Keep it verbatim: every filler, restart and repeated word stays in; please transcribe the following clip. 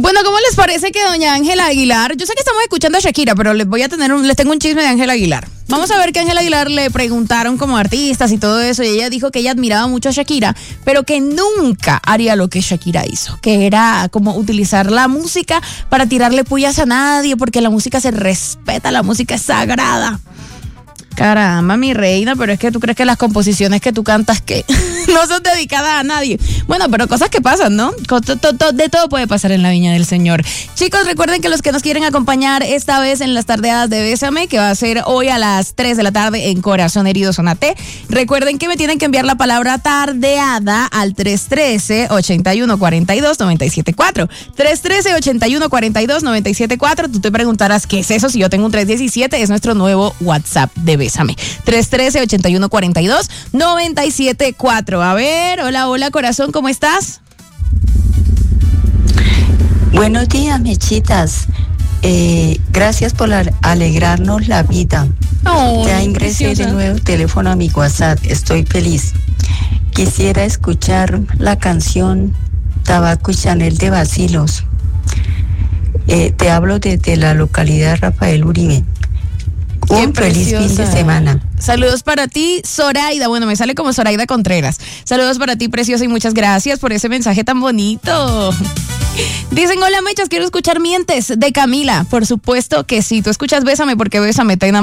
Bueno, ¿cómo les parece que doña Ángela Aguilar, yo sé que estamos escuchando a Shakira, pero les voy a tener un, les tengo un chisme de Ángela Aguilar. Vamos a ver que a Ángela Aguilar le preguntaron como artistas y todo eso, y ella dijo que ella admiraba mucho a Shakira, pero que nunca haría lo que Shakira hizo, que era como utilizar la música para tirarle pullas a nadie, porque la música se respeta, la música es sagrada. Caramba, mi reina, pero es que tú crees que las composiciones que tú cantas que no son dedicadas a nadie. Bueno, pero cosas que pasan, ¿no? De todo puede pasar en la viña del Señor. Chicos, recuerden que los que nos quieren acompañar esta vez en las tardeadas de Bésame, que va a ser hoy a las tres de la tarde en Corazón Herido Zona T, recuerden que me tienen que enviar la palabra tardeada al tres uno tres, ocho uno cuatro dos, nueve siete cuatro. tres uno tres, ocho uno cuatro dos, nueve siete cuatro. Tú te preguntarás, ¿qué es eso? Si yo tengo un tres uno siete, es nuestro nuevo WhatsApp de Bésame. tres uno tres, ocho uno cuatro dos, nueve siete cuatro. A ver, hola, hola, corazón, ¿cómo estás? Buenos días, mechitas. Eh, gracias por alegrarnos la vida. Oh, ya ingresé preciosa. De nuevo teléfono a mi WhatsApp. Estoy feliz. Quisiera escuchar la canción Tabaco y Chanel de Bacilos. Eh, te hablo desde la localidad de Rafael Uribe. Un feliz fin de semana. Saludos para ti, Zoraida. Bueno, me sale como Zoraida Contreras. Saludos para ti, preciosa, y muchas gracias por ese mensaje tan bonito. Dicen, hola, mechas, quiero escuchar Mientes de Camila. Por supuesto que sí. Tú escuchas Bésame porque Bésame te enamora.